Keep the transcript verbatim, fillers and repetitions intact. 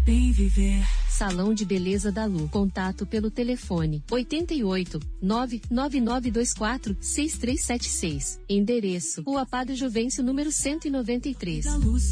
Bem viver. Salão de Beleza da Lu. Contato pelo telefone oitenta e oito, nove nove nove dois quatro, seis três sete seis. Endereço: Rua Padre Juvencio, número cento e noventa e três.